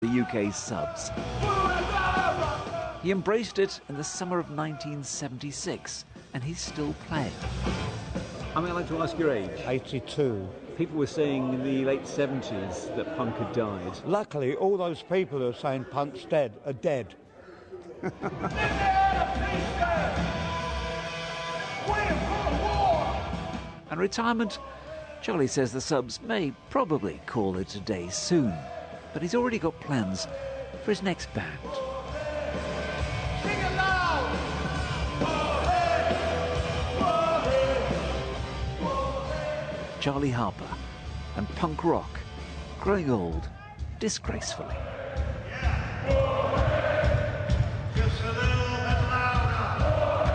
the UK's subs. He embraced it in the summer of 1976, and he's still playing. I mean, I'd like to ask your age. 82. People were saying in the late 70s that punk had died. Luckily, all those people who are saying punk's dead are dead. And retirement, Charlie says the subs may probably call it a day soon, but he's already got plans for his next band. Charlie Harper and punk rock growing old disgracefully. Just a little bit louder.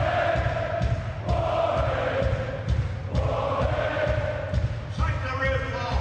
Strike the rear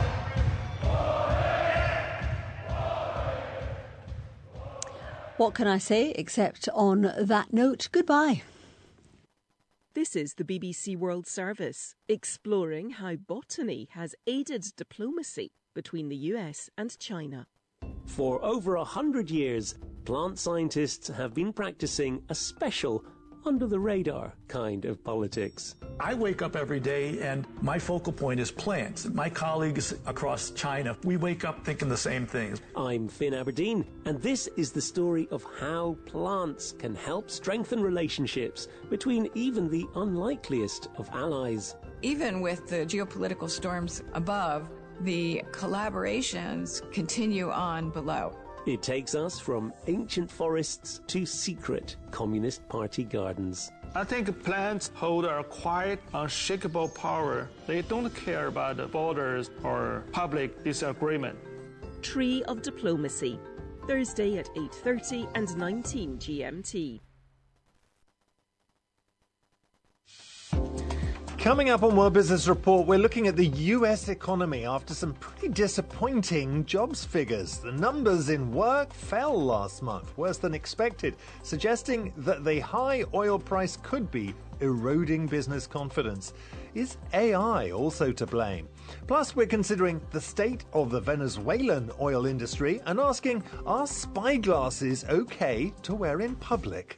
What can I say except on that note, goodbye. This is the BBC World Service, exploring how botany has aided diplomacy between the US and China. For over 100 years, plant scientists have been practicing a special, under-the-radar kind of politics. I wake up every day and my focal point is plants. My colleagues across China, we wake up thinking the same things. I'm Finn Aberdeen, and this is the story of how plants can help strengthen relationships between even the unlikeliest of allies. Even with the geopolitical storms above, the collaborations continue on below. It takes us from ancient forests to secret Communist Party gardens. I think plants hold a quiet, unshakable power. They don't care about the borders or public disagreement. Tree of Diplomacy, Thursday at 8:30 and 19 GMT. Coming up on World Business Report, we're looking at the US economy after some pretty disappointing jobs figures. The numbers in work fell last month, worse than expected, suggesting that the high oil price could be eroding business confidence. Is AI also to blame? Plus, we're considering the state of the Venezuelan oil industry and asking, are spyglasses okay to wear in public?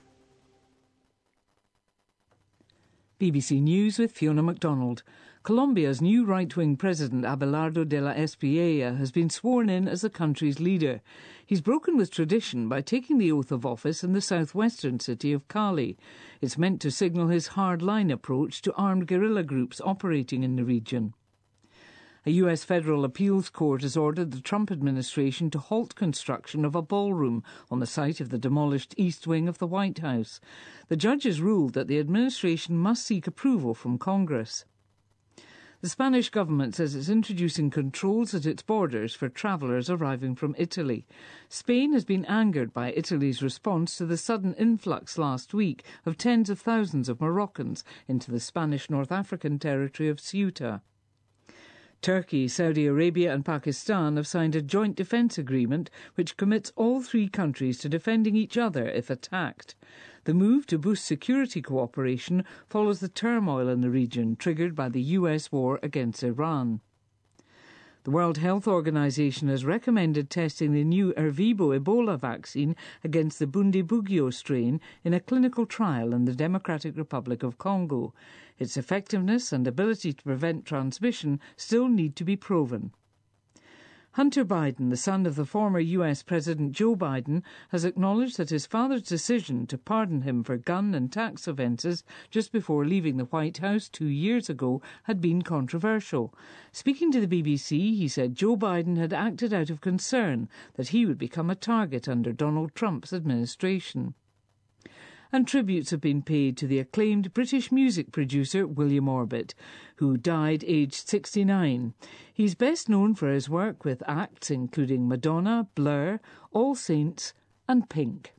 BBC News with Fiona MacDonald. Colombia's new right-wing president, Abelardo de la Espriella, has been sworn in as the country's leader. He's broken with tradition by taking the oath of office in the southwestern city of Cali. It's meant to signal his hard-line approach to armed guerrilla groups operating in the region. A US federal appeals court has ordered the Trump administration to halt construction of a ballroom on the site of the demolished East Wing of the White House. The judges ruled that the administration must seek approval from Congress. The Spanish government says it's introducing controls at its borders for travellers arriving from Italy. Spain has been angered by Italy's response to the sudden influx last week of tens of thousands of Moroccans into the Spanish North African territory of Ceuta. Turkey, Saudi Arabia and Pakistan have signed a joint defence agreement which commits all three countries to defending each other if attacked. The move to boost security cooperation follows the turmoil in the region triggered by the US war against Iran. The World Health Organization has recommended testing the new Ervebo Ebola vaccine against the Bundibugyo strain in a clinical trial in the Democratic Republic of Congo. Its effectiveness and ability to prevent transmission still need to be proven. Hunter Biden, the son of the former US President Joe Biden, has acknowledged that his father's decision to pardon him for gun and tax offences just before leaving the White House 2 years ago had been controversial. Speaking to the BBC, he said Joe Biden had acted out of concern that he would become a target under Donald Trump's administration. And tributes have been paid to the acclaimed British music producer William Orbit, who died aged 69. He's best known for his work with acts including Madonna, Blur, All Saints and Pink.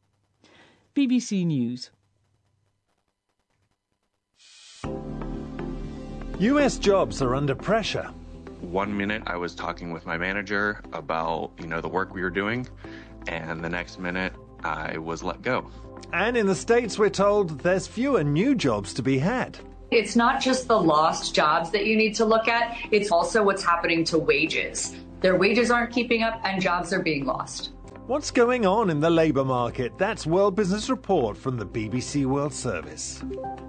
BBC News. US jobs are under pressure. 1 minute I was talking with my manager about, the work we were doing, and the next minute I was let go. And in the States, we're told there's fewer new jobs to be had. It's not just the lost jobs that you need to look at, it's also what's happening to wages. Their wages aren't keeping up and jobs are being lost. What's going on in the labour market? That's World Business Report from the BBC World Service.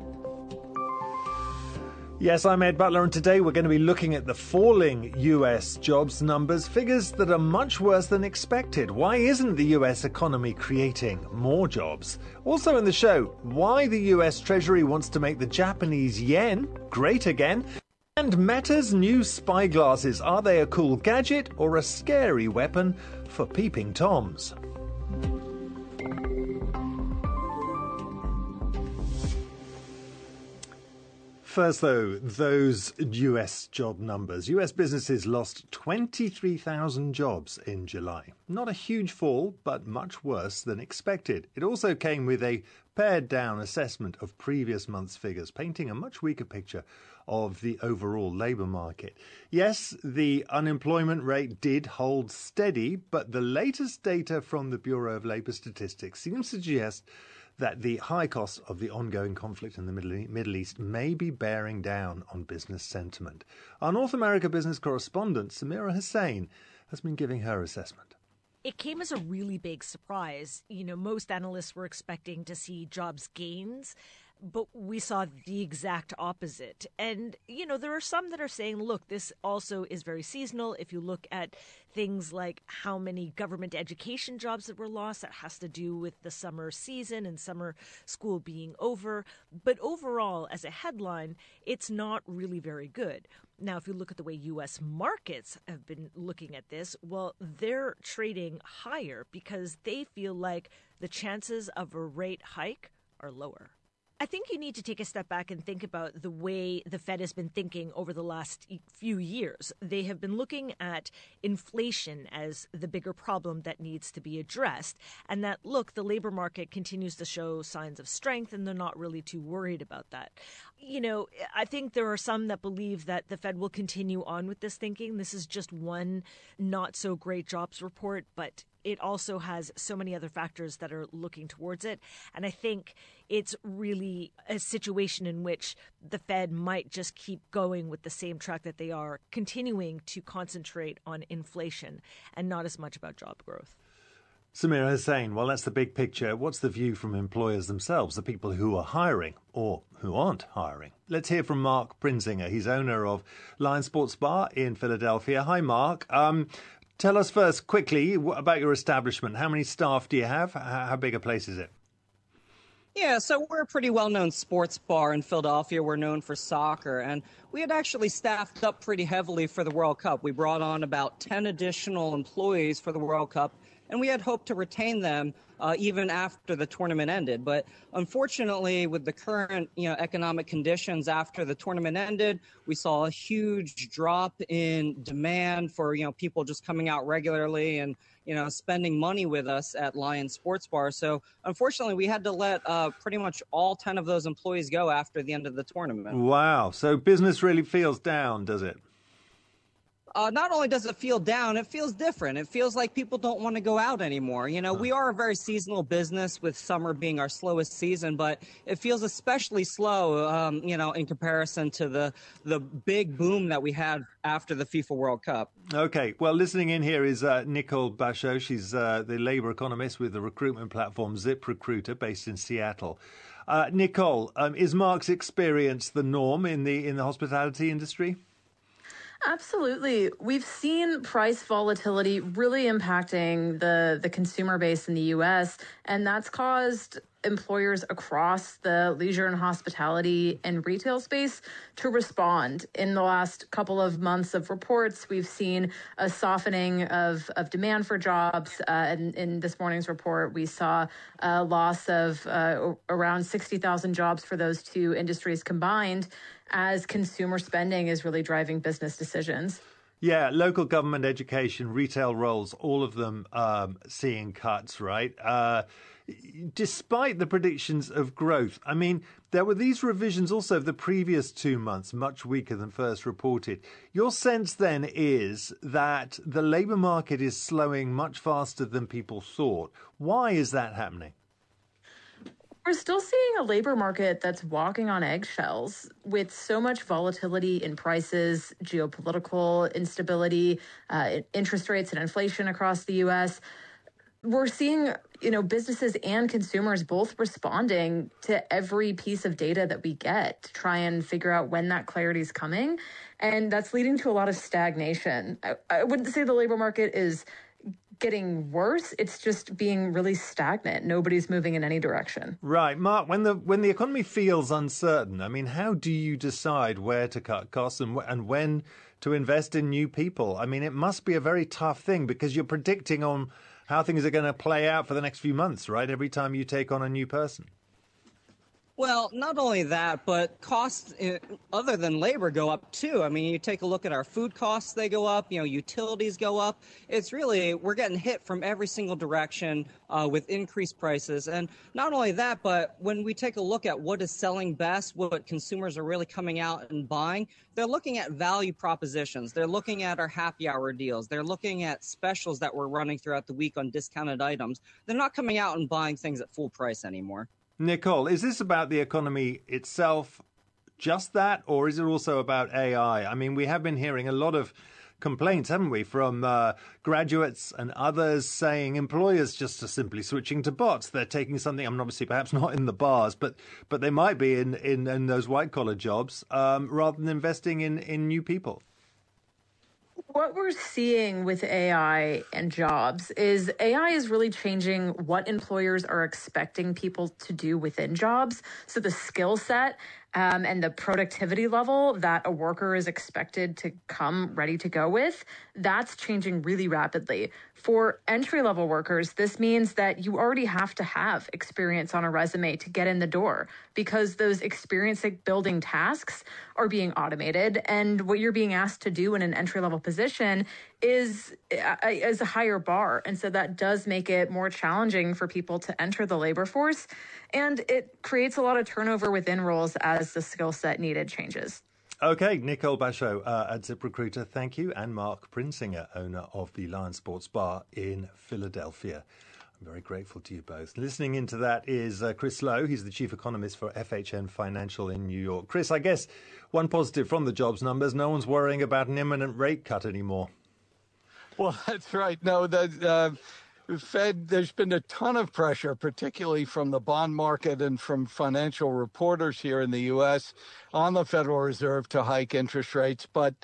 Yes, I'm Ed Butler, and today we're going to be looking at the falling US jobs numbers, figures that are much worse than expected. Why isn't the US economy creating more jobs? Also in the show, why the US Treasury wants to make the Japanese yen great again. And Meta's new spy glasses, are they a cool gadget or a scary weapon for peeping Toms? First, though, those US job numbers. US businesses lost 23,000 jobs in July. Not a huge fall, but much worse than expected. It also came with a pared-down assessment of previous month's figures, painting a much weaker picture of the overall labour market. Yes, the unemployment rate did hold steady, but the latest data from the Bureau of Labour Statistics seems to suggest that the high cost of the ongoing conflict in the Middle East may be bearing down on business sentiment. Our North America business correspondent, Samira Hussain, has been giving her assessment. It came as a really big surprise. Most analysts were expecting to see jobs gains, but we saw the exact opposite. And, there are some that are saying, look, this also is very seasonal. If you look at things like how many government education jobs that were lost, that has to do with the summer season and summer school being over. But overall, as a headline, it's not really very good. Now, if you look at the way U.S. markets have been looking at this, well, they're trading higher because they feel like the chances of a rate hike are lower. I think you need to take a step back and think about the way the Fed has been thinking over the last few years. They have been looking at inflation as the bigger problem that needs to be addressed, and that, look, the labor market continues to show signs of strength, and they're not really too worried about that. I think there are some that believe that the Fed will continue on with this thinking. This is just one not so great jobs report, but it also has so many other factors that are looking towards it. And I think it's really a situation in which the Fed might just keep going with the same track that they are, continuing to concentrate on inflation and not as much about job growth. Samira Hussain, well, that's the big picture. What's the view from employers themselves, the people who are hiring or who aren't hiring? Let's hear from Mark Prinzinger. He's owner of Lion Sports Bar in Philadelphia. Hi, Mark. Tell us first, quickly, about your establishment. How many staff do you have? How big a place is it? Yeah, so we're a pretty well-known sports bar in Philadelphia. We're known for soccer, and we had actually staffed up pretty heavily for the World Cup. We brought on about 10 additional employees for the World Cup, and we had hoped to retain them even after the tournament ended. But unfortunately, with the current economic conditions after the tournament ended, we saw a huge drop in demand for people just coming out regularly and spending money with us at Lion Sports Bar. So unfortunately, we had to let pretty much all 10 of those employees go after the end of the tournament. Wow. So business really feels down, does it? Not only does it feel down, it feels different. It feels like people don't want to go out anymore. We are a very seasonal business, with summer being our slowest season, but it feels especially slow, in comparison to the big boom that we had after the FIFA World Cup. Okay. Well, listening in here is Nicole Bachot. She's the labor economist with the recruitment platform ZipRecruiter, based in Seattle. Nicole, is Mark's experience the norm in the hospitality industry? Absolutely. We've seen price volatility really impacting the consumer base in the U.S., and that's caused employers across the leisure and hospitality and retail space to respond. In the last couple of months of reports, we've seen a softening of demand for jobs. And in this morning's report, we saw a loss of around 60,000 jobs for those two industries combined, as consumer spending is really driving business decisions. Yeah, local government, education, retail roles, all of them seeing cuts, right? Despite the predictions of growth. I mean, there were these revisions also of the previous 2 months, much weaker than first reported. Your sense then is that the labour market is slowing much faster than people thought. Why is that happening? We're still seeing a labor market that's walking on eggshells with so much volatility in prices, geopolitical instability, interest rates and inflation across the U.S. we're seeing, businesses and consumers both responding to every piece of data that we get to try and figure out when that clarity is coming. And that's leading to a lot of stagnation. I wouldn't say the labor market is getting worse. It's just being really stagnant. Nobody's moving in any direction. Right. Mark, when the economy feels uncertain, I mean, how do you decide where to cut costs and when to invest in new people? I mean, it must be a very tough thing because you're predicting on how things are going to play out for the next few months, right? Every time you take on a new person. Well, not only that, but costs other than labor go up too. I mean, you take a look at our food costs, they go up, utilities go up. It's really, we're getting hit from every single direction with increased prices. And not only that, but when we take a look at what is selling best, what consumers are really coming out and buying, they're looking at value propositions. They're looking at our happy hour deals. They're looking at specials that we're running throughout the week on discounted items. They're not coming out and buying things at full price anymore. Nicole, is this about the economy itself, just that, or is it also about AI? I mean, we have been hearing a lot of complaints, haven't we, from graduates and others saying employers just are simply switching to bots. They're taking something, I mean, obviously perhaps not in the bars, but they might be in those white-collar jobs rather than investing in new people. What we're seeing with AI and jobs is AI is really changing what employers are expecting people to do within jobs. So the skill set and the productivity level that a worker is expected to come ready to go with, that's changing really rapidly. For entry-level workers, this means that you already have to have experience on a resume to get in the door because those experience-building tasks are being automated, and what you're being asked to do in an entry-level position is a higher bar. And so that does make it more challenging for people to enter the labor force, and it creates a lot of turnover within roles as the skill set needed changes. Okay, Nicole Bachot at ZipRecruiter, thank you. And Mark Prinsinger, owner of the Lion Sports Bar in Philadelphia. I'm very grateful to you both. Listening into that is Chris Lowe. He's the chief economist for FHN Financial in New York. Chris, I guess one positive from the jobs numbers, no one's worrying about an imminent rate cut anymore. Well, that's right. No, the Fed, there's been a ton of pressure, particularly from the bond market and from financial reporters here in the U.S. on the Federal Reserve to hike interest rates. But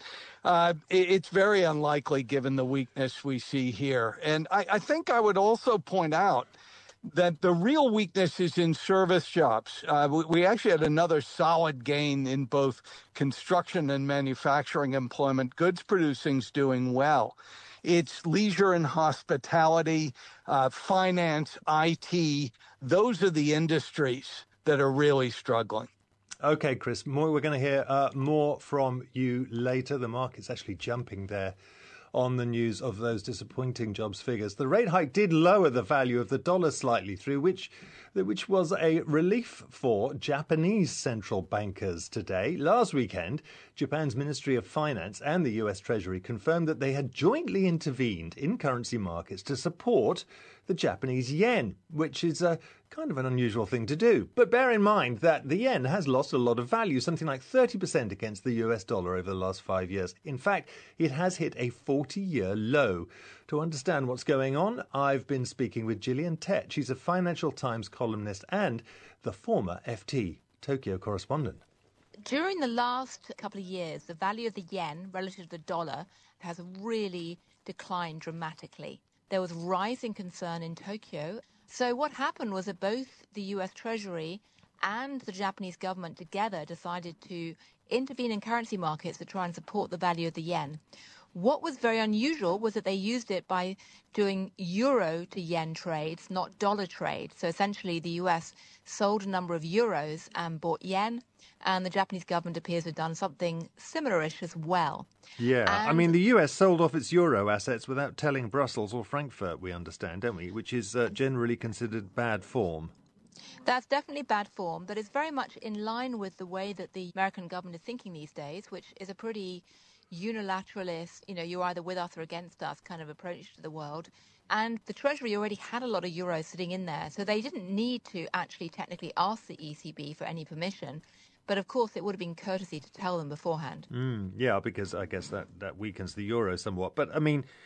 it's very unlikely given the weakness we see here. And I think I would also point out that the real weakness is in service jobs. We actually had another solid gain in both construction and manufacturing employment. Goods producing's doing well. It's leisure and hospitality, finance, IT. Those are the industries that are really struggling. Okay, Chris, we're going to hear more from you later. The market's actually jumping there on the news of those disappointing jobs figures. The rate hike did lower the value of the dollar slightly, through which was a relief for Japanese central bankers today. Last weekend, Japan's Ministry of Finance and the US Treasury confirmed that they had jointly intervened in currency markets to support the Japanese yen, which is a kind of an unusual thing to do. But bear in mind that the yen has lost a lot of value, something like 30% against the US dollar over the last 5 years. In fact, it has hit a 40-year low. To understand what's going on, I've been speaking with Gillian Tett. She's a Financial Times columnist and the former FT Tokyo correspondent. During the last couple of years, the value of the yen relative to the dollar has really declined dramatically. There was rising concern in Tokyo. So what happened was that both the US Treasury and the Japanese government together decided to intervene in currency markets to try and support the value of the yen. What was very unusual was that they used it by doing euro to yen trades, not dollar trade. So essentially the US sold a number of euros and bought yen, and the Japanese government appears to have done something similar-ish as well. Yeah, I mean, the US sold off its euro assets without telling Brussels or Frankfurt, we understand, don't we? Which is generally considered bad form. That's definitely bad form, but it's very much in line with the way that the American government is thinking these days, which is a pretty unilateralist, you're either with us or against us kind of approach to the world. And the Treasury already had a lot of euros sitting in there, so they didn't need to actually technically ask the ECB for any permission. But of course, it would have been courtesy to tell them beforehand. Yeah, because I guess that weakens the euro somewhat. But I mean,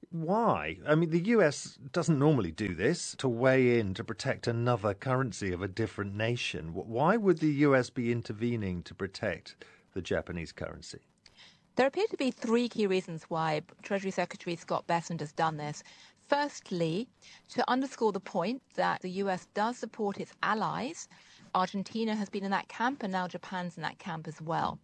Why? I mean, the US doesn't normally do this, to weigh in to protect another currency of a different nation. Why would the US be intervening to protect the Japanese currency? There appear to be three key reasons why Treasury Secretary Scott Bessent has done this. Firstly, to underscore the point that the US does support its allies. Argentina has been in that camp, and now Japan's in that camp as well.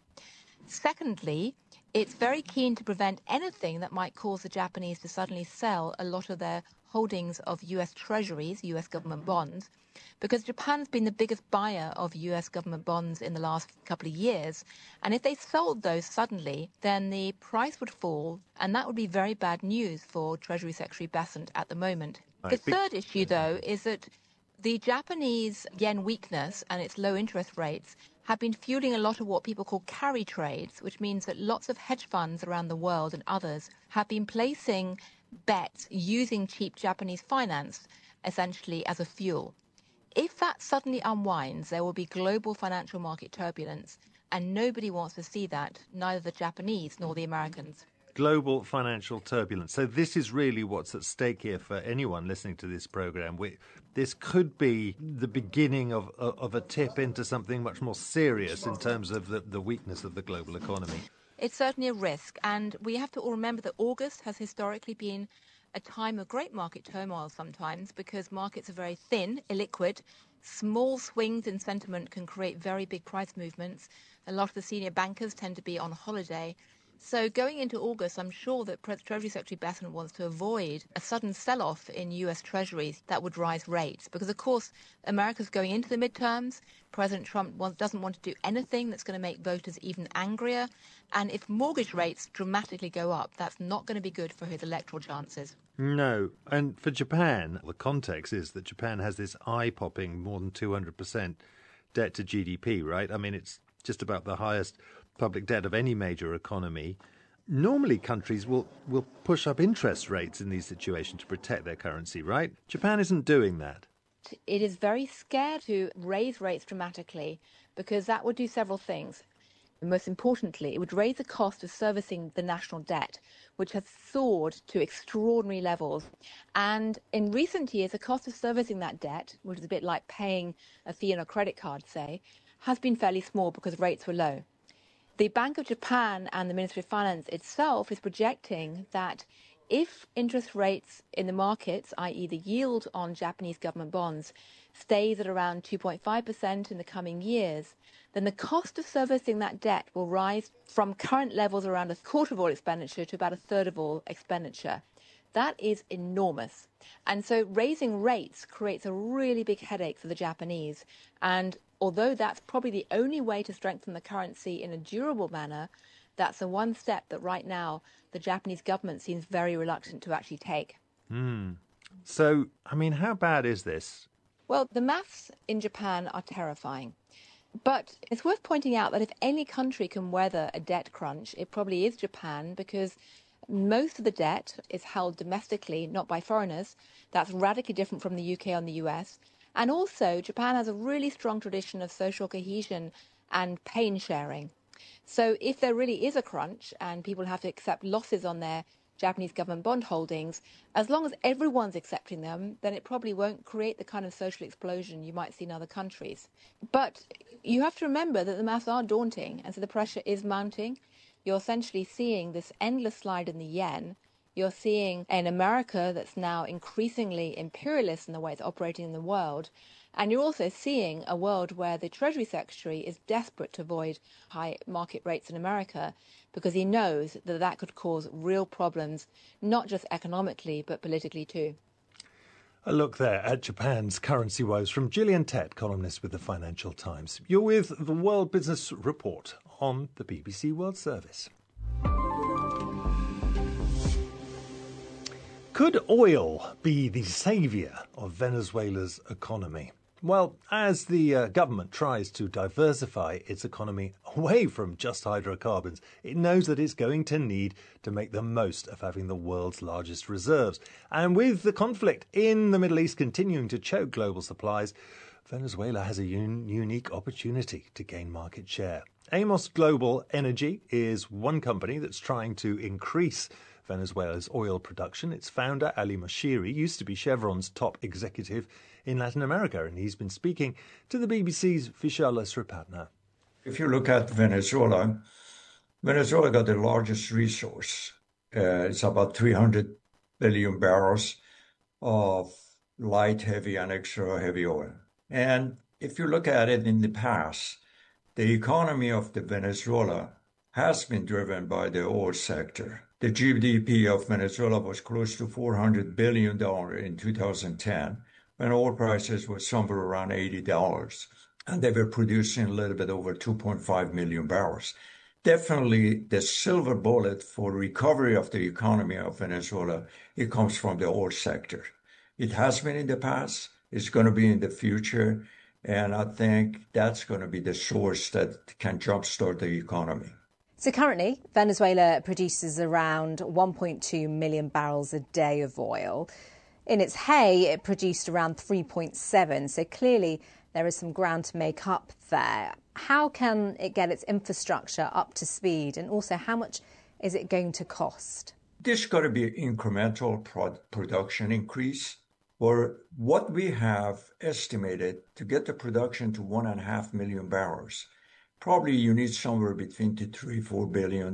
Secondly, it's very keen to prevent anything that might cause the Japanese to suddenly sell a lot of their holdings of US treasuries, US government bonds, because Japan's been the biggest buyer of US government bonds in the last couple of years. And if they sold those suddenly, then the price would fall, and that would be very bad news for Treasury Secretary Bessent at the moment. The third issue, though, is that the Japanese yen weakness and its low interest rates have been fueling a lot of what people call carry trades, which means that lots of hedge funds around the world and others have been placing bets using cheap Japanese finance essentially as a fuel. If that suddenly unwinds, there will be global financial market turbulence, and nobody wants to see that, neither the Japanese nor the Americans. Global financial turbulence. So this is really what's at stake here for anyone listening to this programme. This could be the beginning of a tip into something much more serious in terms of the weakness of the global economy. It's certainly a risk, and we have to all remember that August has historically been a time of great market turmoil sometimes because markets are very thin, illiquid. Small swings in sentiment can create very big price movements. A lot of the senior bankers tend to be on holiday. So going into August, I'm sure that Treasury Secretary Bessent wants to avoid a sudden sell-off in US Treasuries that would rise rates. Because, of course, America's going into the midterms. President Trump doesn't want to do anything that's going to make voters even angrier. And if mortgage rates dramatically go up, that's not going to be good for his electoral chances. No. And for Japan, the context is that Japan has this eye-popping more than 200% debt to GDP, right? I mean, it's just about the highest public debt of any major economy. Normally, countries will push up interest rates in these situations to protect their currency, right? Japan isn't doing that. It is very scared to raise rates dramatically because that would do several things. Most importantly, it would raise the cost of servicing the national debt, which has soared to extraordinary levels. And in recent years, the cost of servicing that debt, which is a bit like paying a fee on a credit card, say, has been fairly small because rates were low. The Bank of Japan and the Ministry of Finance itself is projecting that if interest rates in the markets, i.e. the yield on Japanese government bonds, stays at around 2.5% in the coming years, then the cost of servicing that debt will rise from current levels around a quarter of all expenditure to about a third of all expenditure. That is enormous. And so raising rates creates a really big headache for the Japanese. And although that's probably the only way to strengthen the currency in a durable manner, that's the one step that right now the Japanese government seems very reluctant to actually take. So, I mean, how bad is this? Well, the maths in Japan are terrifying. But it's worth pointing out that if any country can weather a debt crunch, it probably is Japan, because most of the debt is held domestically, not by foreigners. That's radically different from the UK and the US. And also, Japan has a really strong tradition of social cohesion and pain sharing. So if there really is a crunch and people have to accept losses on their Japanese government bond holdings, as long as everyone's accepting them, then it probably won't create the kind of social explosion you might see in other countries. But you have to remember that the maths are daunting, and so the pressure is mounting. You're essentially seeing this endless slide in the yen. You're seeing an America that's now increasingly imperialist in the way it's operating in the world. And you're also seeing a world where the Treasury Secretary is desperate to avoid high market rates in America because he knows that that could cause real problems, not just economically, but politically too. A look there at Japan's currency woes from Gillian Tett, columnist with the Financial Times. You're with the World Business Report on the BBC World Service. Could oil be the saviour of Venezuela's economy? Well, as the government tries to diversify its economy away from just hydrocarbons, it knows that it's going to need to make the most of having the world's largest reserves. And with the conflict in the Middle East continuing to choke global supplies, Venezuela has a unique opportunity to gain market share. Amos Global Energy is one company that's trying to increase Venezuela's oil production. Its founder, Ali Moshiri, used to be Chevron's top executive in Latin America, and he's been speaking to the BBC's Vishal Sripatna. If you look at Venezuela got the largest resource. It's about 300 billion barrels of light, heavy, and extra heavy oil. And if you look at it in the past, the economy of the Venezuela has been driven by the oil sector. The GDP of Venezuela was close to $400 billion in 2010, when oil prices were somewhere around $80. And they were producing a little bit over 2.5 million barrels. Definitely the silver bullet for recovery of the economy of Venezuela, it comes from the oil sector. It has been in the past, it's going to be in the future, and I think that's going to be the source that can jumpstart the economy. So currently, Venezuela produces around 1.2 million barrels a day of oil. In its heyday, it produced around 3.7, so clearly there is some ground to make up there. How can it get its infrastructure up to speed, and also how much is it going to cost? This got to be an incremental production increase, or what we have estimated to get the production to 1.5 million barrels. Probably you need somewhere between $3-4 billion.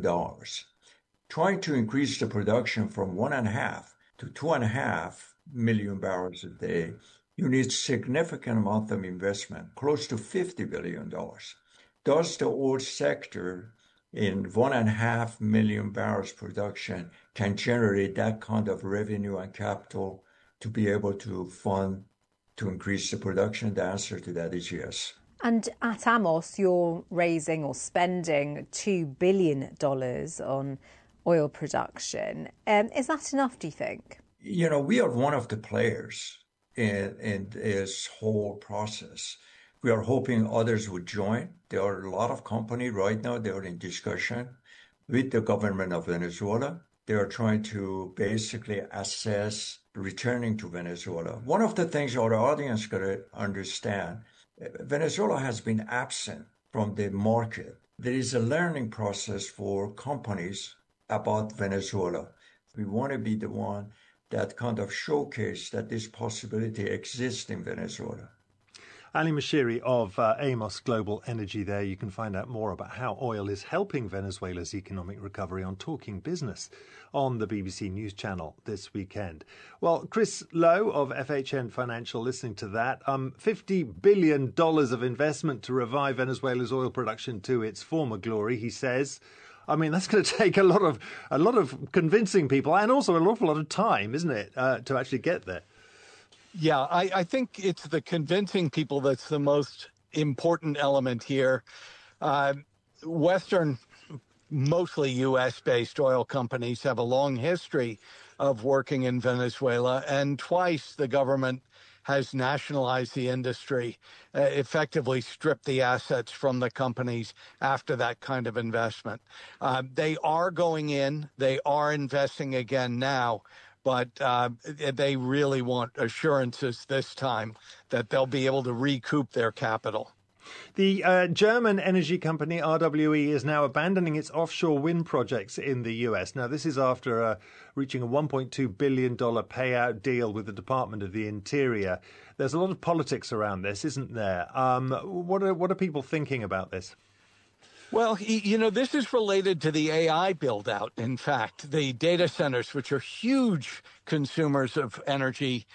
Trying to increase the production from 1.5 to 2.5 million barrels a day, you need significant amount of investment, close to $50 billion. Does the oil sector in 1.5 million barrels production can generate that kind of revenue and capital to be able to fund to increase the production? The answer to that is yes. And at Amos, you're raising or spending $2 billion on oil production. Is that enough, do you think? You know, we are one of the players in this whole process. We are hoping others would join. There are a lot of companies right now, they are in discussion with the government of Venezuela. They are trying to basically assess returning to Venezuela. One of the things our audience got to understand, Venezuela has been absent from the market. There is a learning process for companies about Venezuela. We want to be the one that kind of showcase that this possibility exists in Venezuela. Ali Moshiri of Amos Global Energy there. You can find out more about how oil is helping Venezuela's economic recovery on Talking Business on the BBC News Channel this weekend. Well, Chris Lowe of FHN Financial, listening to that, $50 billion of investment to revive Venezuela's oil production to its former glory, he says. I mean, that's going to take a lot of convincing people and also an awful lot of time, isn't it, to actually get there? Yeah, I think it's the convincing people that's the most important element here. Western, mostly U.S.-based oil companies have a long history of working in Venezuela, and twice the government has nationalized the industry, effectively stripped the assets from the companies after that kind of investment. They are going in, they are investing again now, but they really want assurances this time that they'll be able to recoup their capital. The German energy company RWE is now abandoning its offshore wind projects in the US. Now, this is after reaching a $1.2 billion payout deal with the Department of the Interior. There's a lot of politics around this, isn't there? What are people thinking about this? Well, you know, this is related to the AI build-out. In fact, the data centers, which are huge consumers of energy,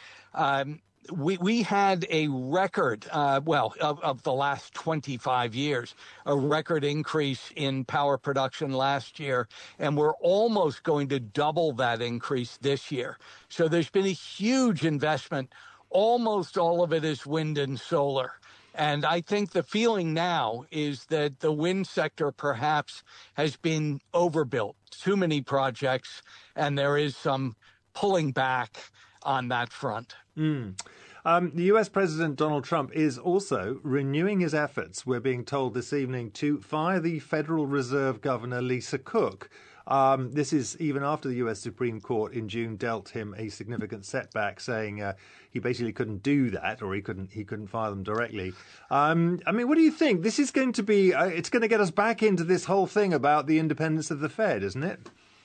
we had a record, of the last 25 years, a record increase in power production last year, and we're almost going to double that increase this year. So there's been a huge investment. Almost all of it is wind and solar. And I think the feeling now is that the wind sector perhaps has been overbuilt, too many projects, and there is some pulling back on that front. The US President Donald Trump is also renewing his efforts, we're being told this evening, to fire the Federal Reserve Governor Lisa Cook. This is even after the US Supreme Court in June dealt him a significant setback, saying he basically couldn't do that, or he couldn't fire them directly. I mean, what do you think? This is going to be it's going to get us back into this whole thing about the independence of the Fed, isn't it?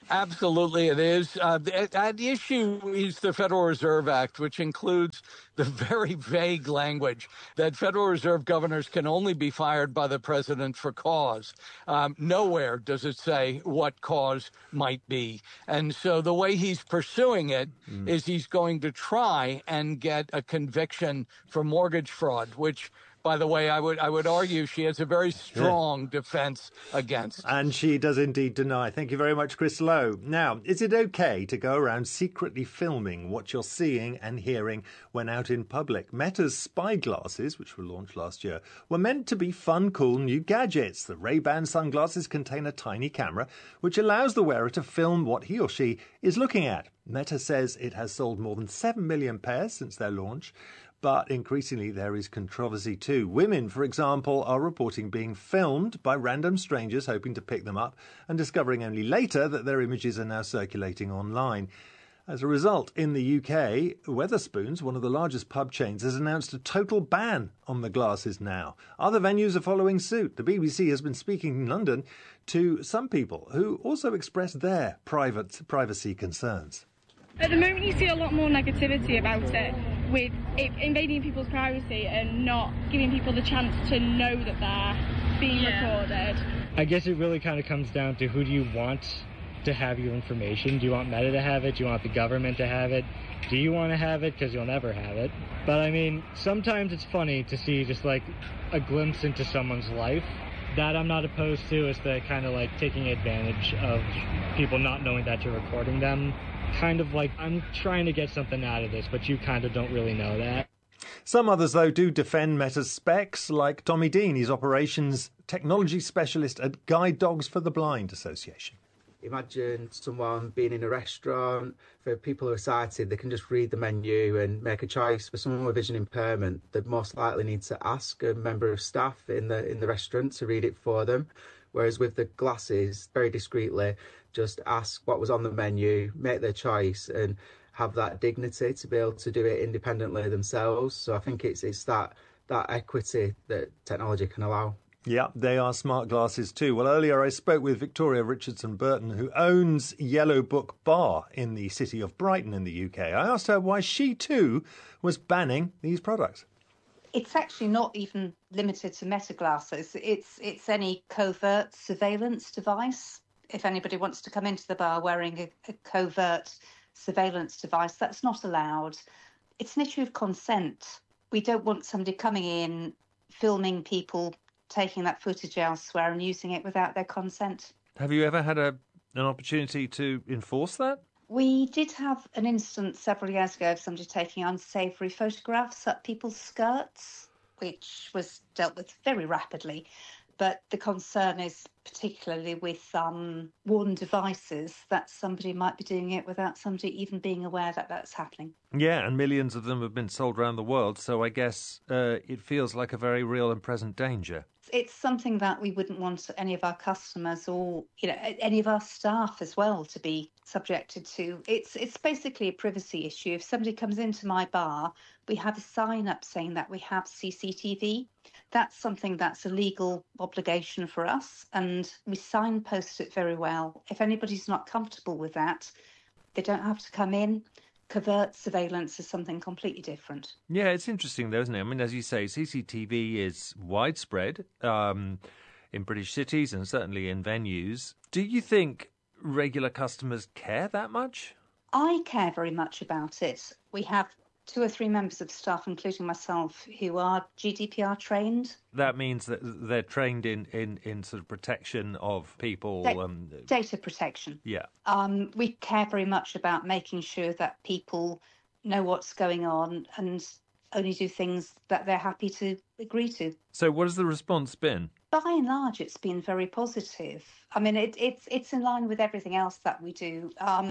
Absolutely, it is. At issue is the Federal Reserve Act, which includes the very vague language that Federal Reserve governors can only be fired by the president for cause. Nowhere does it say what cause might be. And so the way he's pursuing it is he's going to try and get a conviction for mortgage fraud, which, by the way, I would argue she has a very strong defense against. And she does indeed deny. Thank you very much, Chris Lowe. Now, is it okay to go around secretly filming what you're seeing and hearing when out in public? Meta's spy glasses, which were launched last year, were meant to be fun, cool new gadgets. The Ray-Ban sunglasses contain a tiny camera which allows the wearer to film what he or she is looking at. Meta says it has sold more than 7 million pairs since their launch. But increasingly there is controversy too. Women, for example, are reporting being filmed by random strangers hoping to pick them up and discovering only later that their images are now circulating online. As a result, in the UK, Wetherspoons, one of the largest pub chains, has announced a total ban on the glasses now. Other venues are following suit. The BBC has been speaking in London to some people who also expressed their privacy concerns. At the moment, you see a lot more negativity about it, with it invading people's privacy and not giving people the chance to know that they're being recorded. I guess it really kind of comes down to who do you want to have your information. Do you want Meta to have it? Do you want the government to have it? Do you want to have it? Because you'll never have it. But I mean, sometimes it's funny to see just like a glimpse into someone's life. That I'm not opposed to, is the kind of like taking advantage of people not knowing that you're recording them. Kind of like, I'm trying to get something out of this, but you kind of don't really know that. Some others, though, do defend Meta's specs, like Tommy Dean. He's operations technology specialist at Guide Dogs for the Blind Association. Imagine someone being in a restaurant. For people who are sighted, they can just read the menu and make a choice. For someone with vision impairment, they'd most likely need to ask a member of staff in the restaurant to read it for them. Whereas with the glasses, very discreetly, just ask what was on the menu, make their choice, and have that dignity to be able to do it independently themselves. So I think it's that equity that technology can allow. Yeah, they are smart glasses too. Well, earlier I spoke with Victoria Richardson-Burton, who owns Yellow Book Bar in the city of Brighton in the UK. I asked her why she too was banning these products. It's actually not even limited to Meta glasses. It's any covert surveillance device. If anybody wants to come into the bar wearing a covert surveillance device, that's not allowed. It's an issue of consent. We don't want somebody coming in, filming people, taking that footage elsewhere and using it without their consent. Have you ever had an opportunity to enforce that? We did have an instance several years ago of somebody taking unsavoury photographs up people's skirts, which was dealt with very rapidly. But the concern is particularly with worn devices, that somebody might be doing it without somebody even being aware that that's happening. Yeah, and millions of them have been sold around the world, so I guess it feels like a very real and present danger. It's something that we wouldn't want any of our customers or any of our staff as well to be subjected to. It's basically a privacy issue. If somebody comes into my bar, we have a sign up saying that we have CCTV. That's something that's a legal obligation for us, and we signpost it very well. If anybody's not comfortable with that, they don't have to come in. Covert surveillance is something completely different. Yeah, it's interesting though, isn't it? I mean, as you say, CCTV is widespread in British cities and certainly in venues. Do you think regular customers care that much? I care very much about it. We have 2 or 3 members of staff, including myself, who are GDPR trained. That means that they're trained in sort of protection of people. Data protection. Yeah. We care very much about making sure that people know what's going on and only do things that they're happy to agree to. So what has the response been? By and large, it's been very positive. I mean, it's in line with everything else that we do.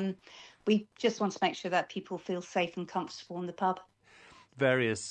We just want to make sure that people feel safe and comfortable in the pub. Various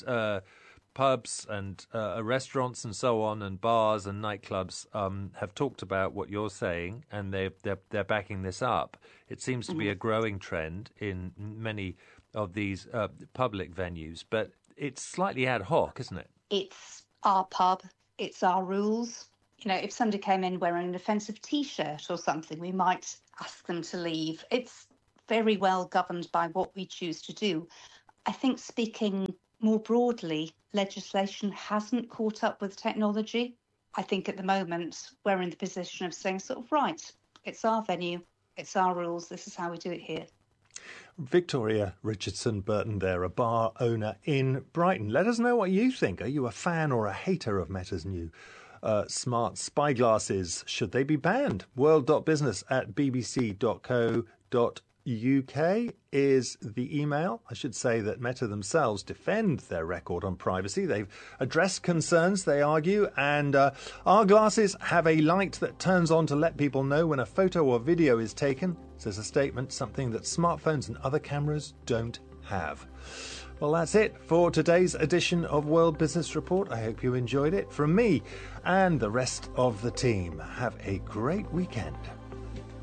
pubs and restaurants and so on, and bars and nightclubs have talked about what you're saying, and they're backing this up. It seems to be a growing trend in many of these public venues, but it's slightly ad hoc, isn't it? It's our pub. It's our rules. You know, if somebody came in wearing an offensive T-shirt or something, we might ask them to leave. It's very well governed by what we choose to do. I think speaking more broadly, legislation hasn't caught up with technology. I think at the moment we're in the position of saying sort of, right, it's our venue, it's our rules, this is how we do it here. Victoria Richardson Burton there, a bar owner in Brighton. Let us know what you think. Are you a fan or a hater of Meta's new smart spy glasses? Should they be banned? world.business@bbc.co.uk is the email. I should say that Meta themselves defend their record on privacy. They've addressed concerns, they argue, and our glasses have a light that turns on to let people know when a photo or video is taken, says a statement, something that smartphones and other cameras don't have. Well, that's it for today's edition of World Business Report. I hope you enjoyed it. From me and the rest of the team, have a great weekend.